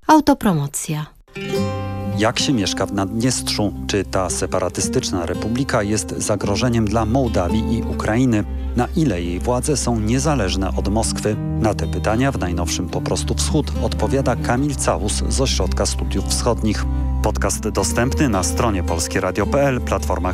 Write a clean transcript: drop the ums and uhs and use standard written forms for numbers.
Autopromocja. Jak się mieszka w Naddniestrzu? Czy ta separatystyczna republika jest zagrożeniem dla Mołdawii i Ukrainy? Na ile jej władze są niezależne od Moskwy? Na te pytania w najnowszym Po prostu Wschód odpowiada Kamil Całus z Ośrodka Studiów Wschodnich. Podcast dostępny na stronie polskieradio.pl, platformach